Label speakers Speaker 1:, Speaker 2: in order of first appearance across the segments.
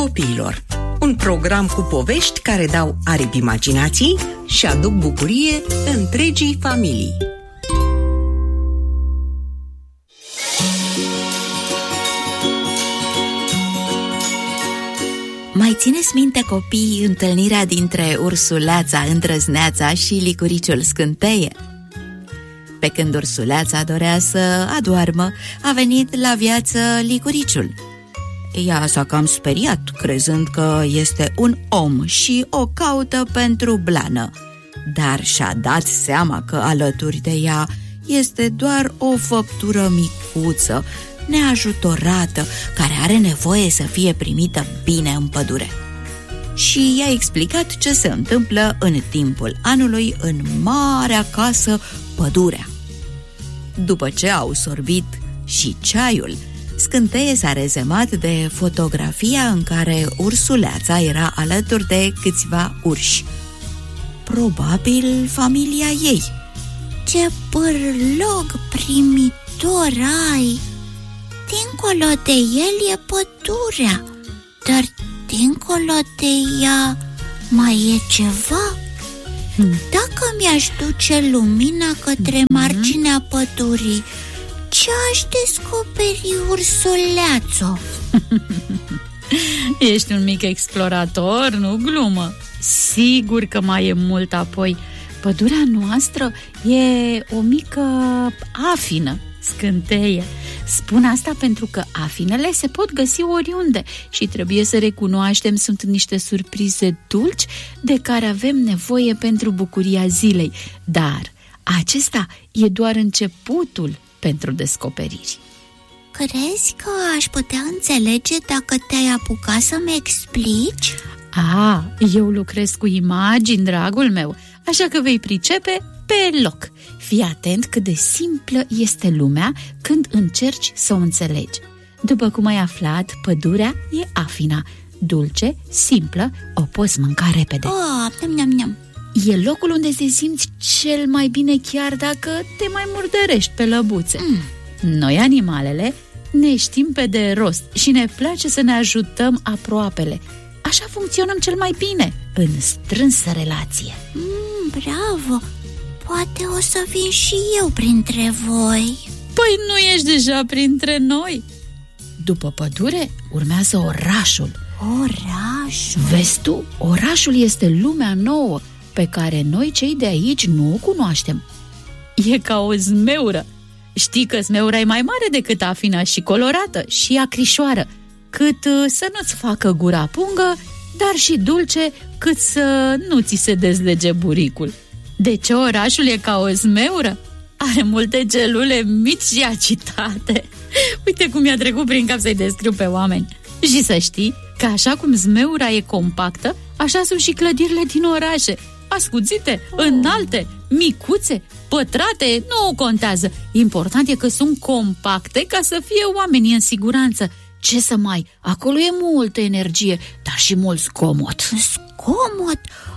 Speaker 1: copiilor. Un program cu povești care dau aripi imaginației și aduc bucurie întregii familii.
Speaker 2: Mai țineți minte, copii, întâlnirea dintre ursuleața Îndrăzneața și licuriciul Scânteie? Pe când ursuleața dorea să adoarmă, a venit la viață licuriciul. Ea s-a cam speriat, crezând că este un om și o caută pentru blană, dar și-a dat seama că alături de ea este doar o făptură micuță, neajutorată, care are nevoie să fie primită bine în pădure. Și i-a explicat ce se întâmplă în timpul anului în marea casă, pădurea. După ce au sorbit și ceaiul, Scânteie s-a rezemat de fotografia în care ursuleața era alături de câțiva urși. Probabil familia ei.
Speaker 3: Ce pârlog primitor ai! Dincolo de el e pădurea, dar dincolo de ea mai e ceva? Dacă mi-aș duce lumina către marginea pădurii, ce aș descoperi, ursuleațo?
Speaker 4: Ești un mic explorator, nu glumă. Sigur că mai e mult apoi. Pădurea noastră e o mică afină, Scânteie. Spun asta pentru că afinele se pot găsi oriunde și trebuie să recunoaștem, sunt niște surprize dulci de care avem nevoie pentru bucuria zilei. Dar acesta e doar începutul pentru descoperiri.
Speaker 3: Crezi că aș putea înțelege dacă te-ai apucat să-mi explici?
Speaker 4: Eu lucrez cu imagini, dragul meu, așa că vei pricepe pe loc. Fii atent cât de simplă este lumea când încerci să o înțelegi. După cum ai aflat, pădurea e afina, dulce, simplă, o poți mânca repede.
Speaker 3: Niam.
Speaker 4: E locul unde te simți cel mai bine chiar dacă te mai murdărești pe lăbuțe. Noi, animalele, ne știm pe de rost și ne place să ne ajutăm aproapele. Așa funcționăm cel mai bine, în strânsă relație.
Speaker 3: Bravo! Poate o să vin și eu printre voi.
Speaker 4: Păi nu ești deja printre noi? După pădure urmează orașul.
Speaker 3: Orașul?
Speaker 4: Vezi tu, orașul este lumea nouă pe care noi cei de aici nu o cunoaștem. E ca o zmeură. Știi că zmeura e mai mare decât afina și colorată și acrișoară, cât să nu-ți facă gura pungă, dar și dulce cât să nu ți se dezlege buricul. De ce orașul e ca o zmeură? Are multe celule mici și agitate. Uite cum mi-a trecut prin cap să-i descriu pe oameni. Și să știi că așa cum zmeura e compactă, așa sunt și clădirile din orașe. Ascuțite, înalte, micuțe, pătrate, nu contează. Important e că sunt compacte ca să fie oamenii în siguranță. Ce să mai, acolo e multă energie, dar și mult zgomot.
Speaker 3: Zgomot?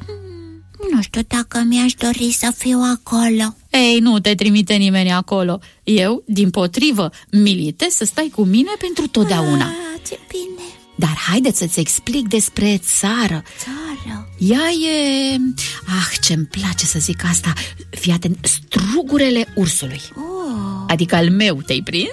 Speaker 3: Nu știu dacă mi-aș dori să fiu acolo.
Speaker 4: Ei, nu te trimite nimeni acolo. Eu, dimpotrivă, militez să stai cu mine pentru totdeauna.
Speaker 3: Ce bine.
Speaker 4: Dar haideți să-ți explic despre țară.
Speaker 3: Țară?
Speaker 4: Ea e... ce-mi place să zic asta. Fii atent, strugurele ursului. Adică al meu, te-ai prins?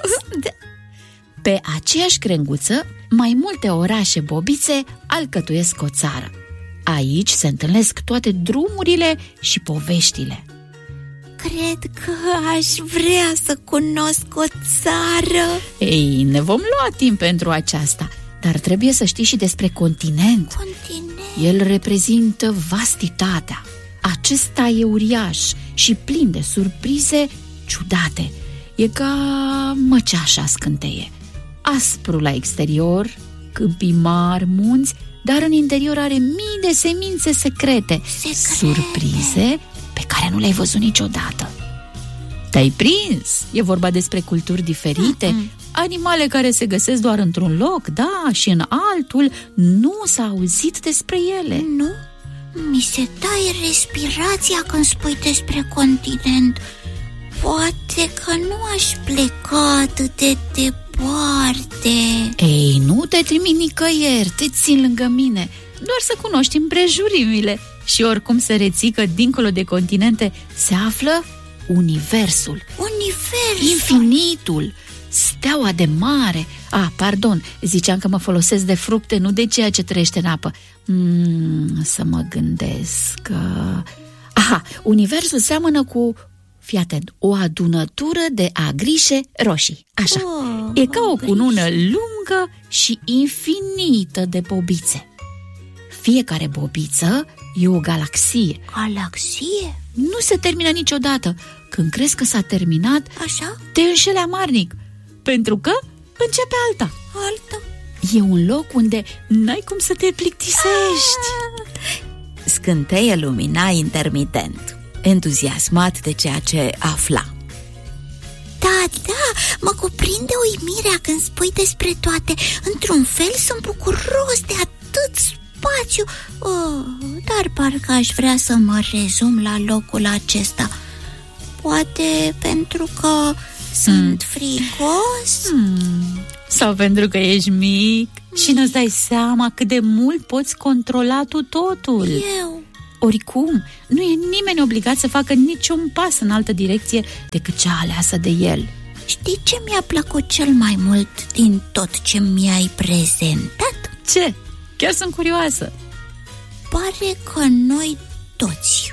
Speaker 4: Pe aceeași crenguță, mai multe orașe bobițe alcătuiesc o țară. Aici se întâlnesc toate drumurile și poveștile.
Speaker 3: Cred că aș vrea să cunosc o țară.
Speaker 4: Ei, ne vom lua timp pentru aceasta, dar trebuie să știi și despre continent. El reprezintă vastitatea. Acesta e uriaș și plin de surprize ciudate. E ca măceașa Scânteie. Aspru la exterior, câmpii mari, munți, dar în interior are mii de semințe secrete. Surprize pe care nu le-ai văzut niciodată. Te-ai prins? E vorba despre culturi diferite, animale care se găsesc doar într-un loc, da, și în altul nu s-a auzit despre ele.
Speaker 3: Nu? Mi se taie respirația când spui despre continent. Poate că nu aș pleca atât de departe departe.
Speaker 4: Ei, nu te trimit nicăieri, te țin lângă mine, doar să cunoști împrejurimile. Și oricum să reții că dincolo de continente se află universul. Infinitul, steaua de mare. Pardon, ziceam că mă folosesc de fructe, nu de ceea ce trăiește în apă. Să mă gândesc. Universul seamănă cu, fii atent, o adunătură de agrișe roșii. Așa. E ca o cunună lungă și infinită de bobițe. Fiecare bobiță e o galaxie.
Speaker 3: Galaxie?
Speaker 4: Nu se termină niciodată. Când crezi că s-a terminat,
Speaker 3: așa,
Speaker 4: te înșeli amarnic, pentru că începe alta. E un loc unde n-ai cum să te plictisești.
Speaker 2: Scânteie lumina intermitent, entuziasmat de ceea ce afla.
Speaker 3: Da, mă cuprinde uimirea când spui despre toate. Într-un fel sunt bucuros de atât spațiu. Dar parcă aș vrea să mă rezum la locul acesta. Poate pentru că sunt frigos?
Speaker 4: Sau pentru că ești mic și nu-ți dai seama cât de mult poți controla tu totul.
Speaker 3: Eu?
Speaker 4: Oricum, nu e nimeni obligat să facă niciun pas în altă direcție decât cea aleasă de el.
Speaker 3: Știi ce mi-a plăcut cel mai mult din tot ce mi-ai prezentat?
Speaker 4: Ce? Chiar sunt curioasă.
Speaker 3: Pare că noi toți,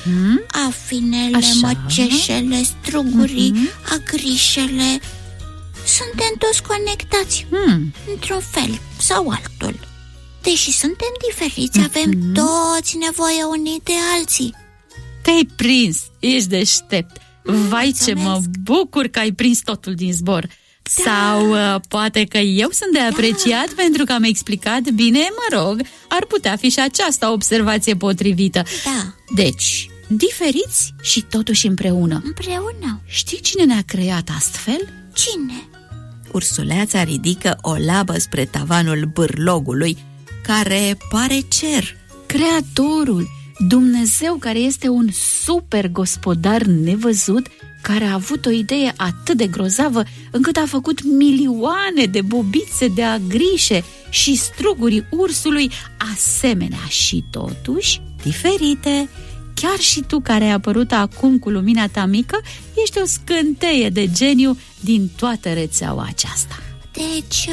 Speaker 3: afinele,
Speaker 4: așa,
Speaker 3: măceșele, strugurii, agrișele, suntem toți conectați, într-un fel sau altul. Deși suntem diferiți, avem toți nevoie unii de alții.
Speaker 4: Te-ai prins, ești deștept. Vai, ce mă bucur că ai prins totul din zbor. Sau poate că eu sunt de apreciat pentru că am explicat bine, mă rog, ar putea fi și aceasta observație potrivită. Deci, diferiți și totuși împreună. Știi cine ne-a creat astfel?
Speaker 3: Cine?
Speaker 2: Ursuleața ridică o labă spre tavanul bârlogului, care pare cer.
Speaker 4: Creatorul, Dumnezeu, care este un super gospodar nevăzut, care a avut o idee atât de grozavă încât a făcut milioane de bobițe de agrișe și strugurii ursului, asemenea și totuși diferite. Chiar și tu, care ai apărut acum cu lumina ta mică, ești o scânteie de geniu din toată rețeaua aceasta.
Speaker 3: Deci,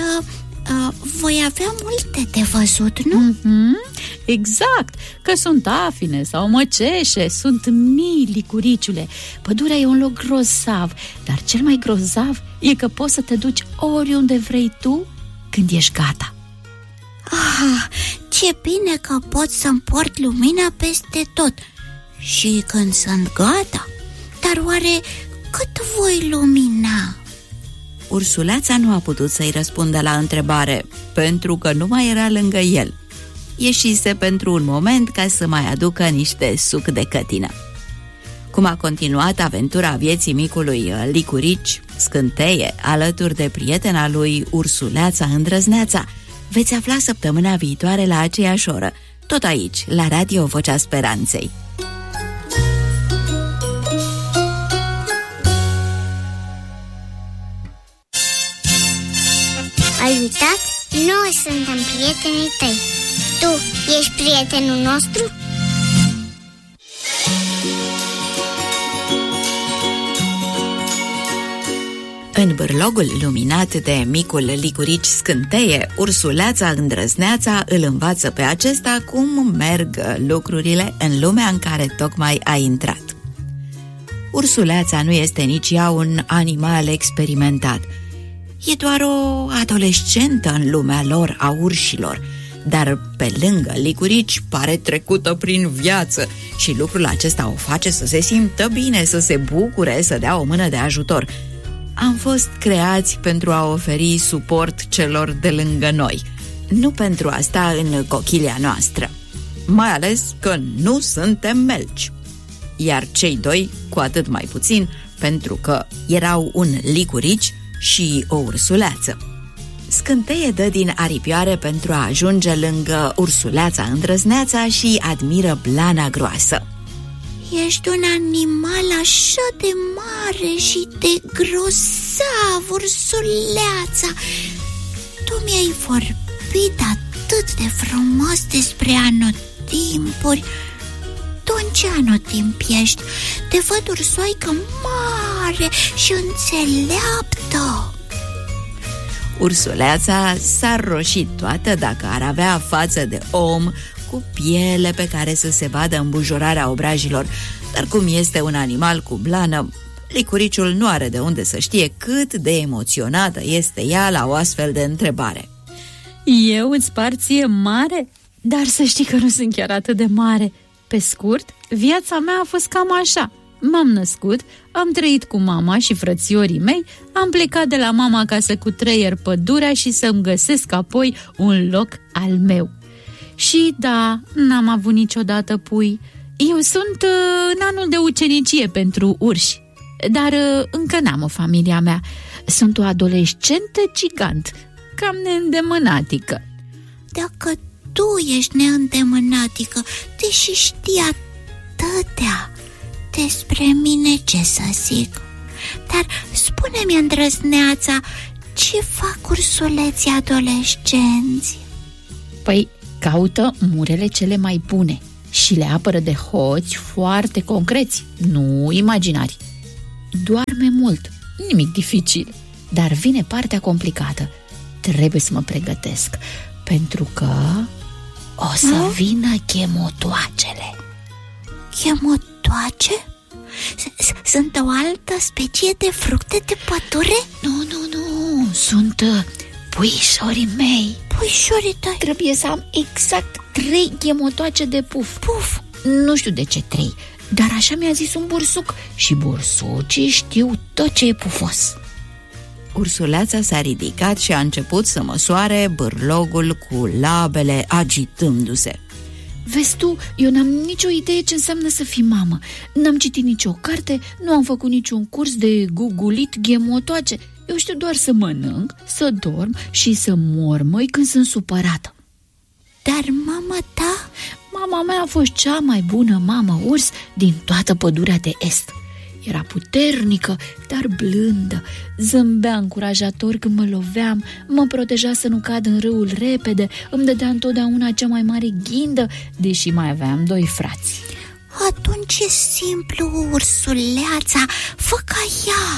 Speaker 3: voi avea multe de văzut, nu?
Speaker 4: Exact, că sunt afine sau măceșe, sunt mii, licuriciule. Pădurea e un loc grozav, dar cel mai grozav e că poți să te duci oriunde vrei tu când ești gata.
Speaker 3: Ce bine că pot să-mi port lumina peste tot și când sunt gata. Dar oare cât voi lumina?
Speaker 2: Ursuleața nu a putut să-i răspundă la întrebare, pentru că nu mai era lângă el. Ieșise pentru un moment ca să mai aducă niște suc de cătină. Cum a continuat aventura vieții micului licurici, scânteie, alături de prietena lui Ursuleața Îndrăzneața, veți afla săptămâna viitoare la aceeași oră, tot aici, la Radio Vocea Speranței.
Speaker 5: Ai uitat? Noi suntem prietenii tăi. Tu ești prietenul nostru?
Speaker 2: În bârlogul luminat de micul licurici Scânteie, Ursuleața Îndrăzneața îl învață pe acesta cum merg lucrurile în lumea în care tocmai a intrat. Ursuleața nu este nici ea un animal experimentat. E doar o adolescentă în lumea lor a urșilor, dar pe lângă licurici pare trecută prin viață și lucrul acesta o face să se simtă bine, să se bucure, să dea o mână de ajutor. Am fost creați pentru a oferi suport celor de lângă noi, nu pentru a sta în cochilia noastră, mai ales că nu suntem melci. Iar cei doi cu atât mai puțin, pentru că erau un licurici și o ursuleață. Scânteie dă din aripioare pentru a ajunge lângă Ursuleața Îndrăzneața și admiră blana groasă.
Speaker 3: Ești un animal așa de mare și de grozav, ursuleața. Tu mi-ai vorbit atât de frumos despre anotimpuri. Tu în ce anotimp ești? Te văd ursoaică mare și înțeleaptă.
Speaker 2: Ursuleața s-a roșit toată dacă ar avea față de om, cu piele pe care să se vadă îmbujorarea obrajilor. Dar cum este un animal cu blană, licuriciul nu are de unde să știe cât de emoționată este ea la o astfel de întrebare.
Speaker 4: Eu îți par ție mare? Dar să știi că nu sunt chiar atât de mare. Pe scurt, viața mea a fost cam așa. M-am născut, am trăit cu mama și frățiorii mei, am plecat de la mama acasă cu treier pădurea și să-mi găsesc apoi un loc al meu. Și da, n-am avut niciodată pui. Eu sunt în anul de ucenicie pentru urși, dar încă n-am o familia mea. Sunt o adolescentă gigant, cam neîndemânatică.
Speaker 3: Dacă tu ești neîndemânatică, deși știi atâtea despre mine, ce să zic? Dar spune-mi, îndrăzneața, ce fac ursuleții adolescenți?
Speaker 4: Păi caută murele cele mai bune și le apără de hoți foarte concreți, nu imaginari. Doarme mult, nimic dificil, dar vine partea complicată. Trebuie să mă pregătesc, pentru că o să vină chemotoacele.
Speaker 3: Chemotoace? Sunt o altă specie de fructe de pădure?
Speaker 4: Nu, sunt puișorii mei.
Speaker 3: Puișorii tăi?
Speaker 4: Trebuie să am exact 3 chemotoace de puf. Nu știu de ce 3, dar așa mi-a zis un bursuc și bursucii știu tot ce e pufos.
Speaker 2: Ursuleața s-a ridicat și a început să măsoare bârlogul cu labele agitându-se.
Speaker 4: Vezi tu, eu n-am nicio idee ce înseamnă să fii mamă. N-am citit nicio carte, nu am făcut niciun curs de gugulit ghemotoace. Eu știu doar să mănânc, să dorm și să mormăi când sunt supărată.
Speaker 3: Dar mama ta?
Speaker 4: Mama mea a fost cea mai bună mamă urs din toată pădurea de est. Era puternică, dar blândă, zâmbea încurajator când mă loveam, mă proteja să nu cad în râul repede, îmi dădea întotdeauna cea mai mare ghindă, deși mai aveam 2 frați.
Speaker 3: Atunci e simplu, ursuleața, fă ca ea.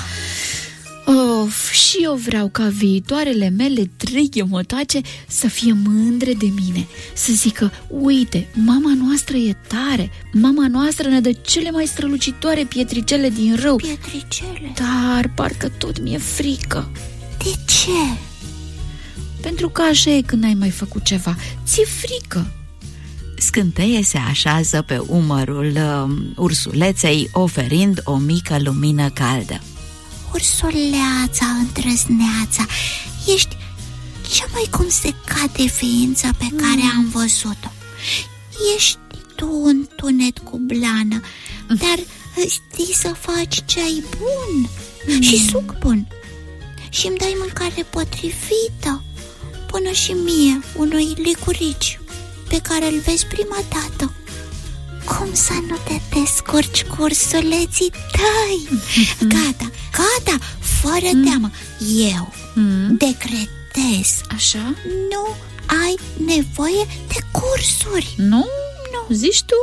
Speaker 4: Of, și eu vreau ca viitoarele mele 3 chemotoace să fie mândre de mine, să zică, uite, mama noastră e tare, mama noastră ne dă cele mai strălucitoare pietricele din râu.
Speaker 3: Pietricele?
Speaker 4: Dar parcă tot mi-e frică.
Speaker 3: De ce?
Speaker 4: Pentru că așa e când n-ai mai făcut ceva, ți-e frică.
Speaker 2: Scânteie se așează pe umărul ursuleței, oferind o mică lumină caldă.
Speaker 3: Ursuleața, îndrăzneața, ești cea mai cum se cade ființă pe care am văzut-o. Ești tu un tunet cu blană, dar știi să faci ceai bun și suc bun și îmi dai mâncare potrivită, până și mie, unui licurici pe care îl vezi prima dată. Cum să nu te descurci cu ursuleții tăi? Gata, fără teamă. Eu decretez.
Speaker 4: Așa?
Speaker 3: Nu ai nevoie de cursuri.
Speaker 4: Nu? Zici tu?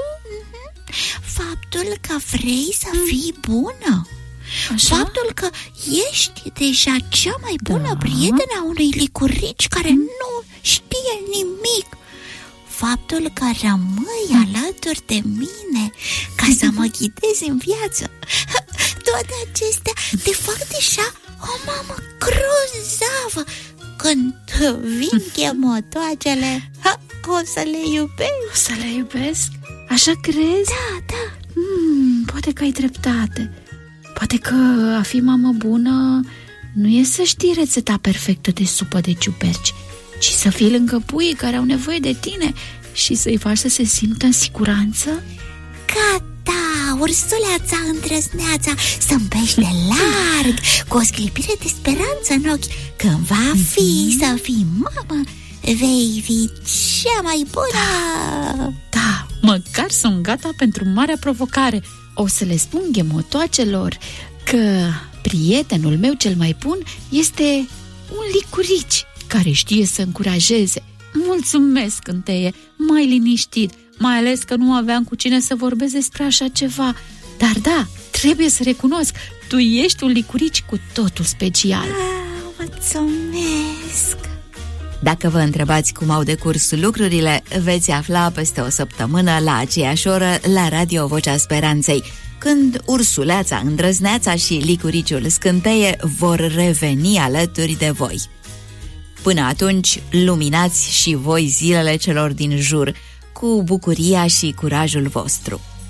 Speaker 3: Faptul că vrei să fii bună,
Speaker 4: Așa?
Speaker 3: faptul că ești deja cea mai bună prietenă a unui licurici care nu știe nimic, faptul că rămâi alături de mine ca să mă ghidezi în viață, toate acestea te fac deja o mamă grozavă. Când vin chemotoacele, o să le iubesc.
Speaker 4: O să le iubesc? Așa crezi?
Speaker 3: Da.
Speaker 4: Poate că ai dreptate. Poate că a fi mamă bună nu e să știi rețeta perfectă de supă de ciuperci, ci să fii lângă puii care au nevoie de tine și să-i faci să se simtă în siguranță.
Speaker 3: Gata, ursuleața, îndrăzneața, zâmbește larg, cu o sclipire de speranță în ochi. Când va fi să fii mamă, vei fi cea mai bună.
Speaker 4: Da, măcar sunt gata pentru marea provocare. O să le spun ghemotoacelor că prietenul meu cel mai bun este un licurici care știe să încurajeze. Mulțumesc, Scânteie, mai liniștit, mai ales că nu aveam cu cine să vorbesc despre așa ceva. Dar da, trebuie să recunosc, tu ești un licurici cu totul special.
Speaker 3: Mulțumesc!
Speaker 2: Dacă vă întrebați cum au decurs lucrurile, veți afla peste o săptămână la aceeași oră la Radio Vocea Speranței, când Ursuleața Îndrăzneața și Licuriciul Scânteie vor reveni alături de voi. Până atunci, luminați și voi zilele celor din jur cu bucuria și curajul vostru.